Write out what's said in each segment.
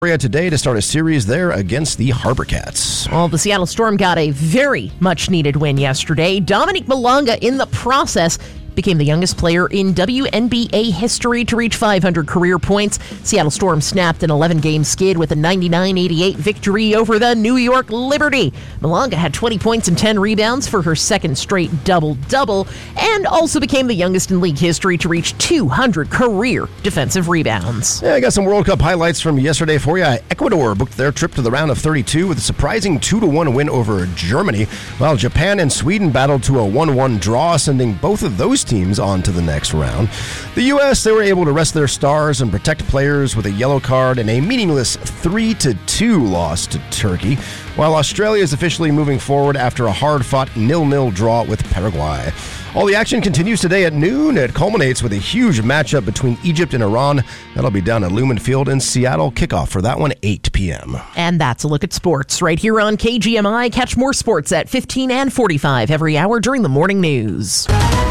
Today to start a series there against the Harbor Cats. Well, the Seattle Storm got a very much needed win yesterday. Dominic Malonga, in the process, became the youngest player in WNBA history to reach 500 career points. Seattle Storm snapped an 11-game skid with a 99-88 victory over the New York Liberty. Malonga had 20 points and 10 rebounds for her second straight double-double, and also became the youngest in league history to reach 200 career defensive rebounds. Yeah, I got some World Cup highlights from yesterday for you. Ecuador booked their trip to the round of 32 with a surprising 2-1 win over Germany, while Japan and Sweden battled to a 1-1 draw, sending both of those teams on to the next round. The U.S., they were able to rest their stars and protect players with a yellow card and a meaningless 3-2 loss to Turkey, while Australia is officially moving forward after a hard-fought 0-0 draw with Paraguay. All the action continues today at noon. It culminates with a huge matchup between Egypt and Iran. That'll be down at Lumen Field in Seattle. Kickoff for that one, 8 p.m. And that's a look at sports right here on KGMI. Catch more sports at 15 and 45 every hour during the morning news.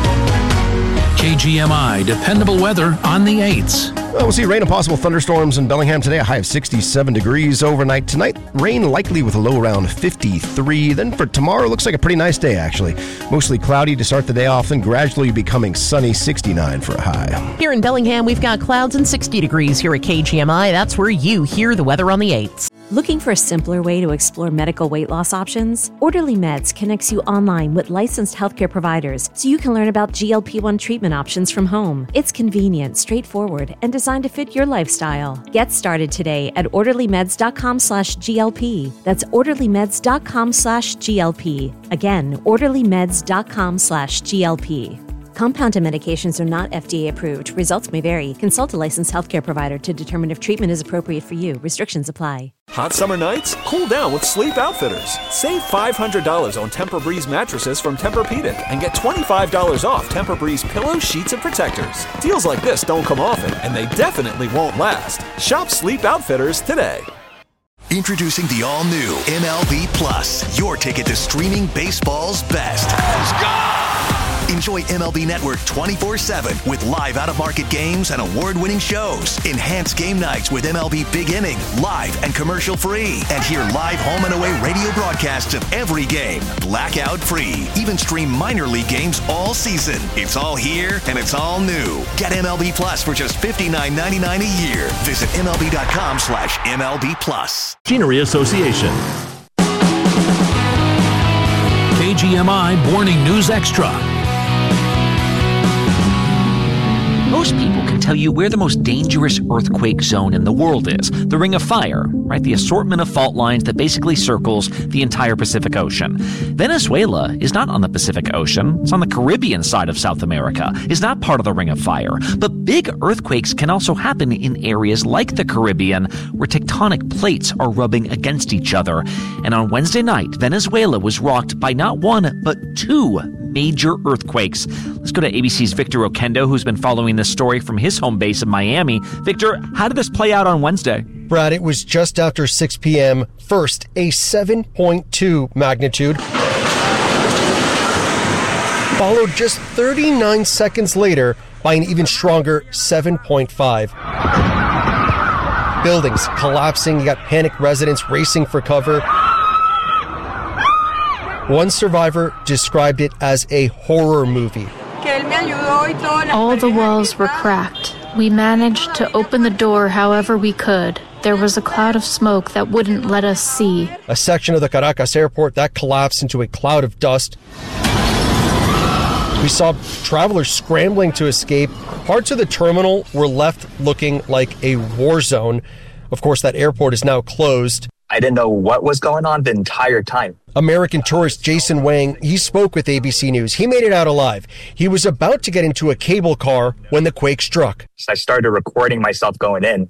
KGMI dependable weather on the 8s. Well, we'll see rain and possible thunderstorms in Bellingham today, a high of 67 degrees overnight. Tonight, rain likely with a low around 53. Then for tomorrow, looks like a pretty nice day, actually. Mostly cloudy to start the day off, then gradually becoming sunny, 69 for a high. Here in Bellingham, we've got clouds and 60 degrees here at KGMI. That's where you hear the weather on the 8s. Looking for a simpler way to explore medical weight loss options? Orderly Meds connects you online with licensed healthcare providers so you can learn about GLP-1 treatment options from home. It's convenient, straightforward, and designed to fit your lifestyle. Get started today at orderlymeds.com/GLP. That's orderlymeds.com/GLP. Again, orderlymeds.com/GLP. Compounded medications are not FDA approved. Results may vary. Consult a licensed healthcare provider to determine if treatment is appropriate for you. Restrictions apply. Hot summer nights? Cool down with Sleep Outfitters. Save $500 on Tempur-Breeze mattresses from Tempur-Pedic and get $25 off Tempur-Breeze pillows, sheets, and protectors. Deals like this don't come often, and they definitely won't last. Shop Sleep Outfitters today. Introducing the all-new MLB Plus, your ticket to streaming baseball's best. Let's go! Enjoy MLB Network 24/7 with live out-of-market games and award-winning shows. Enhance game nights with MLB Big Inning, live and commercial-free. And hear live home and away radio broadcasts of every game, blackout-free. Even stream minor league games all season. It's all here and it's all new. Get MLB Plus for just $59.99 a year. Visit MLB.com/MLB Plus. Machinery Association. KGMI Morning News Extra. Most people can tell you where the most dangerous earthquake zone in the world is. The Ring of Fire, right? The assortment of fault lines that basically circles the entire Pacific Ocean. Venezuela is not on the Pacific Ocean. It's on the Caribbean side of South America. It's not part of the Ring of Fire. But big earthquakes can also happen in areas like the Caribbean where tectonic plates are rubbing against each other. And on Wednesday night, Venezuela was rocked by not one, but two major earthquakes. Let's go to ABC's Victor Oquendo, who's been following this story from his home base in Miami. Victor, how did this play out on Wednesday? Brad, it was just after 6 p.m. First, a 7.2 magnitude, followed just 39 seconds later by an even stronger 7.5. Buildings collapsing, you got panicked residents racing for cover. One survivor described it as a horror movie. All the walls were cracked. We managed to open the door however we could. There was a cloud of smoke that wouldn't let us see. A section of the Caracas airport that collapsed into a cloud of dust. We saw travelers scrambling to escape. Parts of the terminal were left looking like a war zone. Of course, that airport is now closed. I didn't know what was going on the entire time. American tourist Jason Wang, he spoke with ABC News. He made it out alive. He was about to get into a cable car when the quake struck. I started recording myself going in,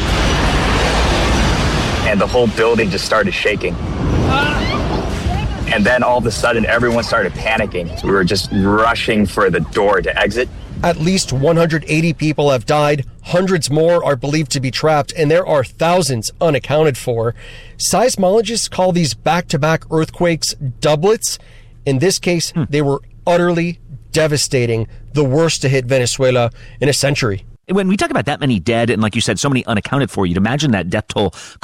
and the whole building just started shaking. And then all of a sudden, everyone started panicking. We were just rushing for the door to exit. At least 180 people have died. Hundreds more are believed to be trapped, and there are thousands unaccounted for. Seismologists call these back-to-back earthquakes doublets. In this case, they were utterly devastating, the worst to hit Venezuela in a century. When we talk about that many dead and, like you said, so many unaccounted for, you'd imagine that death toll